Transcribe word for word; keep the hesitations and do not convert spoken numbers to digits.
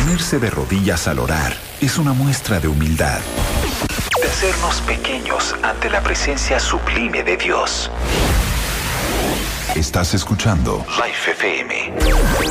Ponerse de rodillas al orar es una muestra de humildad, de hacernos pequeños ante la presencia sublime de Dios. Estás escuchando Life F M.